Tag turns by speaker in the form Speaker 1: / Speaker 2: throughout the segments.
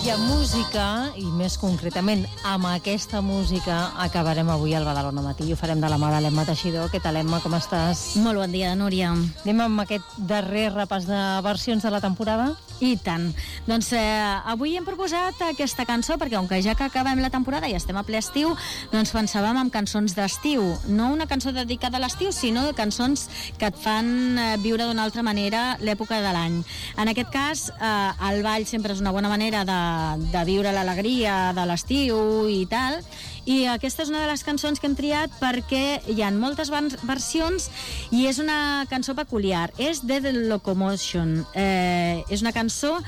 Speaker 1: I amb música, i més concretament amb aquesta música, acabarem avui al Badalona Matí i ho farem de la mà de l'Emma Teixidor. Què tal, Emma? Com estàs?
Speaker 2: Molt bon dia, Núria.
Speaker 1: Anem amb aquest darrer repàs de versions de la temporada?
Speaker 2: I tant. Doncs avui hem proposat aquesta cançó perquè, com que ja que acabem la temporada i estem a ple estiu, doncs pensàvem en cançons d'estiu. No una cançó dedicada a l'estiu, sinó cançons que et fan viure d'una altra manera l'època de l'any. En aquest cas, el ball sempre és una bona manera de viure l'alegria de l'estiu i tal, i aquesta és una de les cançons que hem triat perquè hi ha moltes versions i és una cançó peculiar. És The Locomotion. És una cançó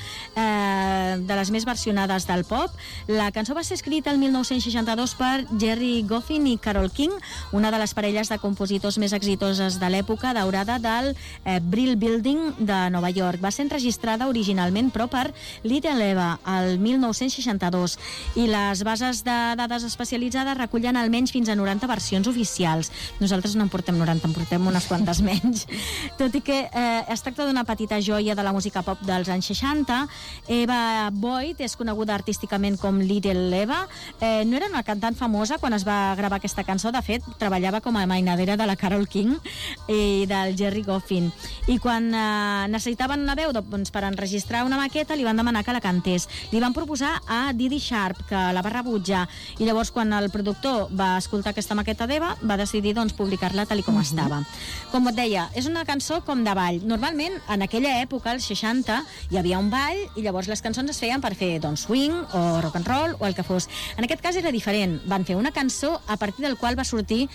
Speaker 2: de les més versionades del pop. La cançó va ser escrita el 1962 per Jerry Goffin i Carole King, una de les parelles de compositors més exitoses de l'època daurada del Brill Building de Nova York. Va ser enregistrada originalment, però per Little Eva, el 1962, i les bases de dades especialitzades recullen almenys fins a 90 versions oficials. Nosaltres no en portem 90, en portem unes quantes menys. Tot i que es tracta d'una petita joia de la música pop dels anys 60. Eva Boyd és coneguda artísticament com Little Eva. No era una cantant famosa quan es va gravar aquesta cançó. De fet, treballava com a mainadera de la Carole King i del Jerry Goffin. I quan necessitaven una veu doncs, per enregistrar una maqueta, li van demanar que la cantés. Li van proposar a Didi Sharp, que la va rebutjar. I llavors, quan el productor va escoltar aquesta maqueta d'Eva, va decidir doncs, publicar-la tal com estava. Com et deia, és una cançó com de ball. Normalment, en aquella època, als 60, hi havia un ball i llavors les cançons es feien per fer doncs, swing o rock and roll o el que fos. En aquest cas era diferent. Van fer una cançó a partir del qual va sortir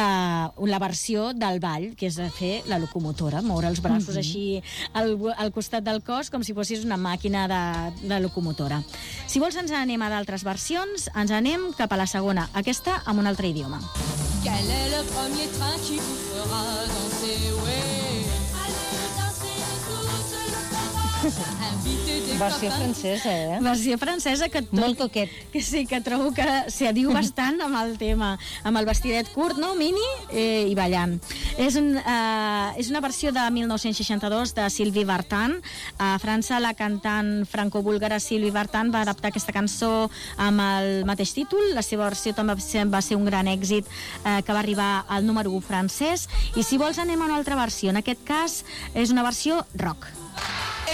Speaker 2: la versió del ball, que és fer la locomotora, moure els braços així al costat del cos com si fossis una màquina de locomotora. Si vols ens anem a d'altres versions, ens anem cap a la segona, aquesta amb un altre idioma.
Speaker 3: Quel est le premier train qui vous fera danser, ouais. Allez danser tous le
Speaker 1: Versió francesa,
Speaker 2: Versió francesa que
Speaker 1: molt coquet.
Speaker 2: Que sí, que trobo que s'hi adiu bastant amb el tema, amb el vestidet curt, no?, mini, i ballant. És una versió de 1962 de Sylvie Vartan. A França, la cantant franco-búlgara Sylvie Vartan va adaptar aquesta cançó amb el mateix títol. La seva versió també va ser un gran èxit que va arribar al número 1 francès. I si vols anem a una altra versió. En aquest cas és una versió rock.